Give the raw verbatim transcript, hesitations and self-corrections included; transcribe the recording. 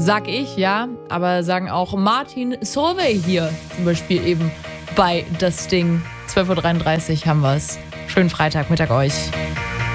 Sag ich, ja, aber sagen auch Martin Solveig hier zum Beispiel eben bei Das Ding. zwölf Uhr dreiunddreißig haben wir es. Schönen Freitagmittag euch.